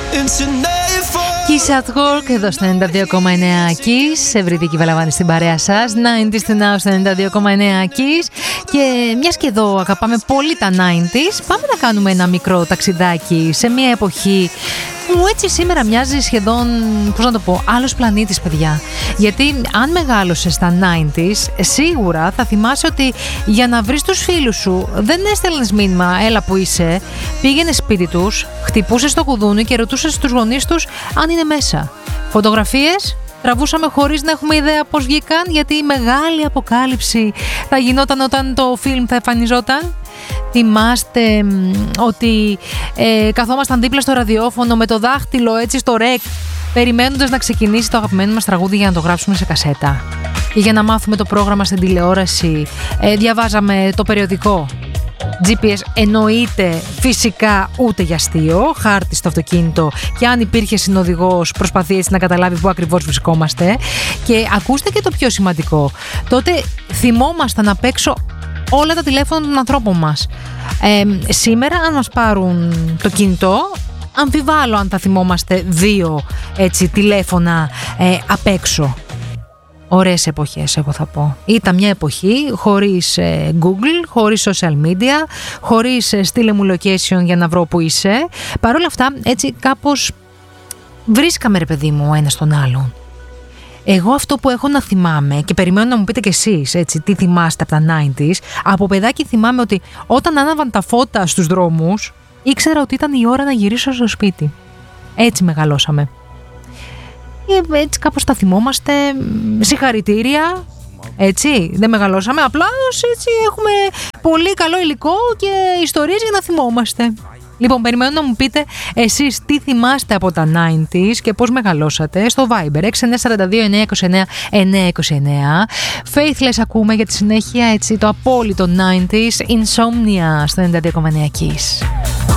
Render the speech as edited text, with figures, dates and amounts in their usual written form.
Kiss at Work εδώ στο 92,9 Kiss. Ευρυτική Βαλαβάνη στην παρέα σας. 90's to now στο 92,9 Kiss. Και μιας και εδώ αγαπάμε πολύ τα 90's, πάμε να κάνουμε ένα μικρό ταξιδάκι σε μια εποχή που έτσι σήμερα μοιάζει σχεδόν, πώς να το πω, άλλος πλανήτης, παιδιά. Γιατί αν μεγάλωσες στα 90's, σίγουρα θα θυμάσαι ότι για να βρεις τους φίλους σου δεν έστελνες μήνυμα «έλα που είσαι», πήγαινες σπίτι τους, χτυπούσες το κουδούνι και ρωτούσες τους γονείς τους αν είναι μέσα. Φωτογραφίες τραβούσαμε χωρίς να έχουμε ιδέα πώς βγήκαν, γιατί η μεγάλη αποκάλυψη θα γινόταν όταν το φιλμ θα εμφανιζόταν. Θυμάστε ότι καθόμασταν δίπλα στο ραδιόφωνο με το δάχτυλο έτσι στο ρεκ, περιμένοντας να ξεκινήσει το αγαπημένο μας τραγούδι για να το γράψουμε σε κασέτα. Και για να μάθουμε το πρόγραμμα στην τηλεόραση διαβάζαμε το περιοδικό. GPS εννοείται φυσικά ούτε για αστείο, χάρτη στο αυτοκίνητο και αν υπήρχε συνοδηγός προσπαθεί να καταλάβει πού ακριβώς βρισκόμαστε. Και ακούστε και το πιο σημαντικό, τότε θυμόμασταν απ' έξω όλα τα τηλέφωνα των ανθρώπων μας. Σήμερα αν μας πάρουν το κινητό, αμφιβάλλω αν θα θυμόμαστε 2 έτσι τηλέφωνα απ' έξω. Ωραίες εποχές, εγώ θα πω. Ήταν μια εποχή χωρίς Google, χωρίς social media, χωρίς στείλε μου location για να βρω που είσαι. Παρ' όλα αυτά, έτσι κάπως βρίσκαμε, ρε παιδί μου, ο ένας τον άλλον. Εγώ αυτό που έχω να θυμάμαι, και περιμένω να μου πείτε κι εσείς έτσι, τι θυμάστε από τα 90's, από παιδάκι θυμάμαι ότι όταν άναβαν τα φώτα στους δρόμους, ήξερα ότι ήταν η ώρα να γυρίσω στο σπίτι. Έτσι μεγαλώσαμε. Έτσι κάπως τα θυμόμαστε, συγχαρητήρια, έτσι, δεν μεγαλώσαμε, απλά έτσι έχουμε πολύ καλό υλικό και ιστορίες για να θυμόμαστε. Λοιπόν, περιμένω να μου πείτε εσείς τι θυμάστε από τα 90's και πώς μεγαλώσατε στο Viber 6942-929-929. Faithless ακούμε για τη συνέχεια, έτσι, το απόλυτο 90's, Insomnia στο 92,9 Kiss.